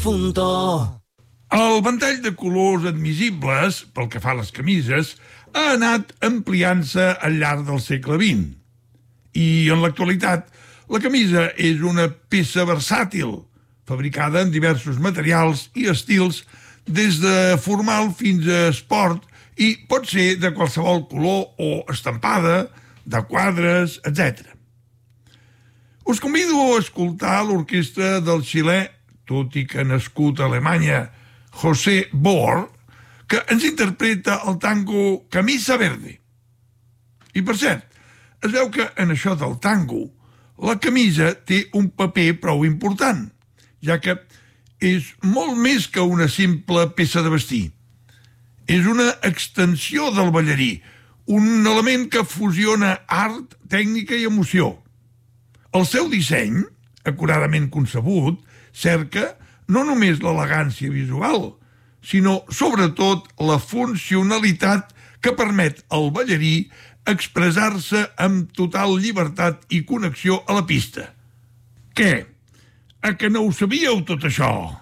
El ventall de colors admissibles, pel que fa a les camises, ha anat ampliant-se al llarg del segle XX. I en l'actualitat, la camisa és una peça versàtil, fabricada en diversos materials i estils, des de formal fins a esport, i pot ser de qualsevol color o estampada, de quadres, etc. Us convido a escoltar l'orquestra del xilè, tot i que nascut a Alemanya, José Bohr, que ens interpreta el tango Camisa Verde. I per cert, es veu que en això del tango la camisa té un paper prou important, ja que és molt més que una simple peça de vestir. És una extensió del ballarí, un element que fusiona art, tècnica i emoció. El seu disseny, acuradament concebut, cerca no només l'elegància visual, sinó sobretot la funcionalitat que permet al ballarí expressar-se amb total llibertat i connexió a la pista. Què? A que no ho sabíeu tot això?